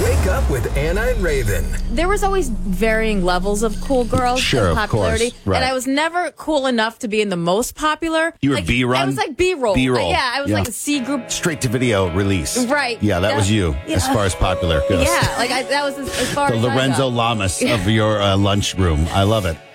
Wake up with Anna and Raven. There was always varying levels of cool girls Sure, and of course. popularity. Right. And I was never cool enough to be in the most popular. You were B-run? I was like B-roll. B-roll. Yeah, I was like a C group. Straight to video release. Right. Yeah, that was you Yeah. as far as popular goes. Yeah, that was as far The as Lorenzo I got. Lamas of your lunchroom. I love it.